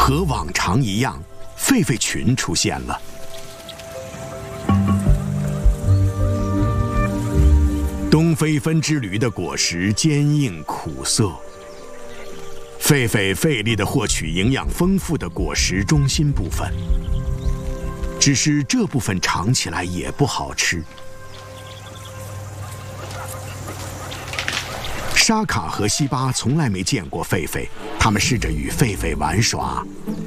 和往常一样，狒狒群出现了。东非分支驴的果实坚硬苦涩，狒狒费力地获取营养丰富的果实中心部分，只是这部分尝起来也不好吃。沙卡和西巴从来没见过狒狒，他们试着与狒狒玩耍，